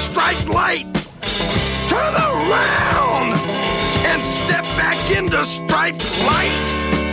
striped light. Turn around and step back into striped light.